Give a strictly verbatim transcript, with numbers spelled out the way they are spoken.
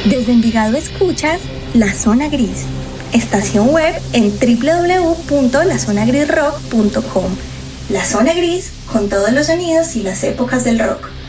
Desde Envigado escuchas La Zona Gris, estación web en doble u doble u doble u punto la zona gris rock punto com. La Zona Gris, con todos los sonidos y las épocas del rock.